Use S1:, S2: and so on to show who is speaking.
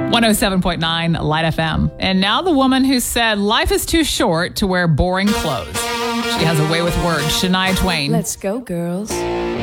S1: 107.9 Light FM. And now the woman who said life is too short to wear boring clothes. She has a way with words. Shania Twain.
S2: Let's go, girls.